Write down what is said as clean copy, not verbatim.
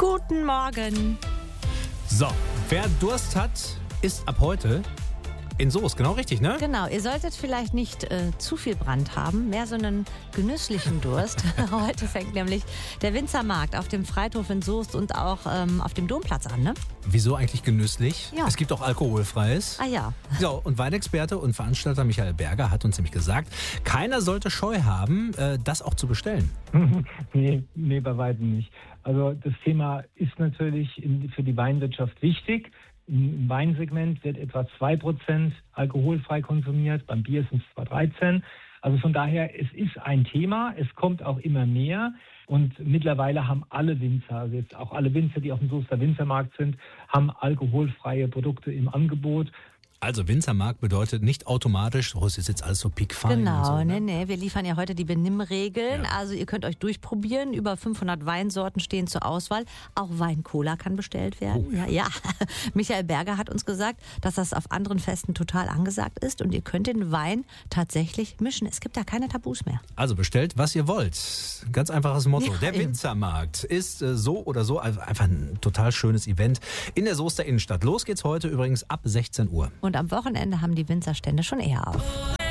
Guten Morgen. So, wer Durst hat, isst ab heute in Soest. Genau richtig, ne? Genau, ihr solltet vielleicht nicht zu viel Brand haben, mehr so einen genüsslichen Durst. Heute fängt nämlich der Winzermarkt auf dem Freithof in Soest und auch auf dem Domplatz an, ne? Wieso eigentlich genüsslich? Ja. Es gibt auch alkoholfreies. Ah ja. So, und Weinexperte und Veranstalter Michael Berger hat uns nämlich gesagt, keiner sollte Scheu haben, das auch zu bestellen. Nee, bei weitem nicht. Also das Thema ist natürlich für die Weinwirtschaft wichtig. Im Weinsegment wird etwa 2% alkoholfrei konsumiert, beim Bier sind es zwar 13%. Also von daher, es ist ein Thema, es kommt auch immer mehr. Und mittlerweile haben alle Winzer, also jetzt auch alle Winzer, die auf dem Soester Winzermarkt sind, haben alkoholfreie Produkte im Angebot. Also Winzermarkt bedeutet nicht automatisch, oh, es ist jetzt alles so piekfein. Genau, und so, ne? nee. Wir liefern ja heute die Benimmregeln. Ja. Also ihr könnt euch durchprobieren. Über 500 Weinsorten stehen zur Auswahl. Auch Wein-Cola kann bestellt werden. Oh, ja. Ja. Michael Berger hat uns gesagt, dass das auf anderen Festen total angesagt ist. Und ihr könnt den Wein tatsächlich mischen. Es gibt da keine Tabus mehr. Also bestellt, was ihr wollt. Ganz einfaches Motto. Ja, Der eben. Winzermarkt ist so oder so einfach ein total schönes Event in der Soester Innenstadt. Los geht's heute übrigens ab 16 Uhr. Und am Wochenende haben die Winzerstände schon eher auf.